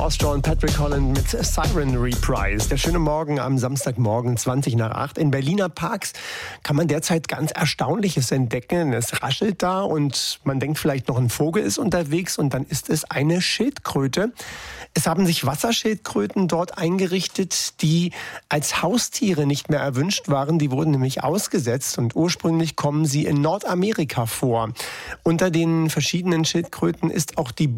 Astor und Patrick Holland mit Siren Reprise. Der schöne Morgen am Samstagmorgen 20:20. In Berliner Parks kann man derzeit ganz Erstaunliches entdecken. Es raschelt da und man denkt vielleicht noch ein Vogel ist unterwegs und dann ist es eine Schildkröte. Es haben sich Wasserschildkröten dort eingerichtet, die als Haustiere nicht mehr erwünscht waren. Die wurden nämlich ausgesetzt und ursprünglich kommen sie in Nordamerika vor. Unter den verschiedenen Schildkröten ist auch die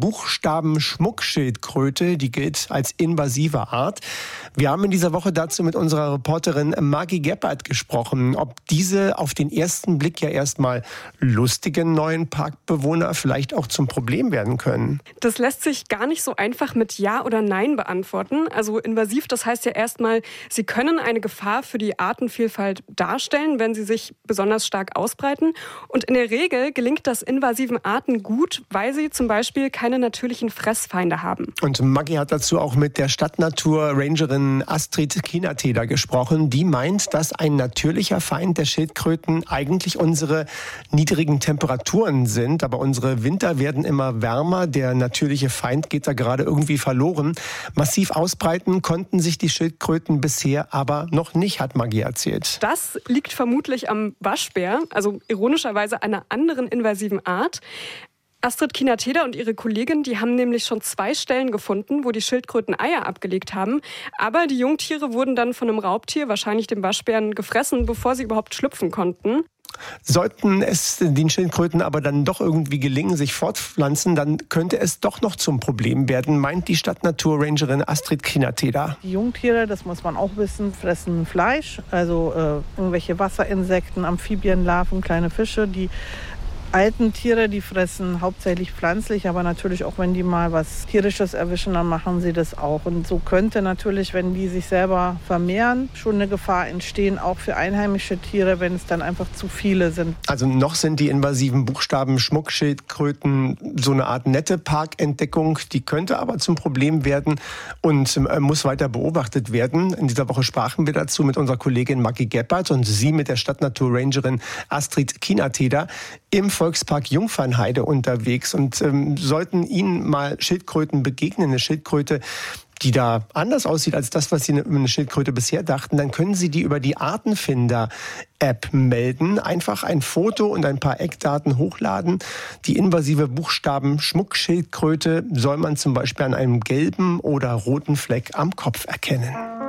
Buchstabenschmuckschildkröte, die gilt als invasive Art. Wir haben in dieser Woche dazu mit unserer Reporterin Maggie Geppert gesprochen, ob diese auf den ersten Blick ja erstmal lustigen neuen Parkbewohner vielleicht auch zum Problem werden können. Das lässt sich gar nicht so einfach mit Ja oder Nein beantworten. Also invasiv, das heißt ja erstmal, sie können eine Gefahr für die Artenvielfalt darstellen, wenn sie sich besonders stark ausbreiten. Und in der Regel gelingt das invasiven Arten gut, weil sie zum Beispiel keine natürlichen Fressfeinde haben. Und Maggie hat dazu auch mit der Stadtnatur-Rangerin Astrid Kinateder gesprochen. Die meint, dass ein natürlicher Feind der Schildkröten eigentlich unsere niedrigen Temperaturen sind. Aber unsere Winter werden immer wärmer. Der natürliche Feind geht da gerade irgendwie verloren. Massiv ausbreiten konnten sich die Schildkröten bisher aber noch nicht, hat Maggie erzählt. Das liegt vermutlich am Waschbär, also ironischerweise einer anderen invasiven Art. Astrid Kinateder und ihre Kollegin, die haben nämlich schon 2 Stellen gefunden, wo die Schildkröten Eier abgelegt haben. Aber die Jungtiere wurden dann von einem Raubtier, wahrscheinlich dem Waschbären, gefressen, bevor sie überhaupt schlüpfen konnten. Sollten es den Schildkröten aber dann doch irgendwie gelingen, sich fortpflanzen, dann könnte es doch noch zum Problem werden, meint die Stadtnaturrangerin Astrid Kinateder. Die Jungtiere, das muss man auch wissen, fressen Fleisch, also irgendwelche Wasserinsekten, Amphibienlarven, kleine Fische. Die alten Tiere, die fressen hauptsächlich pflanzlich, aber natürlich auch, wenn die mal was Tierisches erwischen, dann machen sie das auch. Und so könnte natürlich, wenn die sich selber vermehren, schon eine Gefahr entstehen, auch für einheimische Tiere, wenn es dann einfach zu viele sind. Also noch sind die invasiven Buchstaben-Schmuckschildkröten so eine Art nette Parkentdeckung, die könnte aber zum Problem werden und muss weiter beobachtet werden. In dieser Woche sprachen wir dazu mit unserer Kollegin Maggie Geppert und sie mit der Stadtnaturrangerin Astrid Kinateder im Volkspark Jungfernheide unterwegs und sollten Ihnen mal Schildkröten begegnen, eine Schildkröte, die da anders aussieht als das, was Sie über eine Schildkröte bisher dachten, dann können Sie die über die Artenfinder-App melden. Einfach ein Foto und ein paar Eckdaten hochladen. Die invasive Buchstaben-Schmuckschildkröte soll man zum Beispiel an einem gelben oder roten Fleck am Kopf erkennen.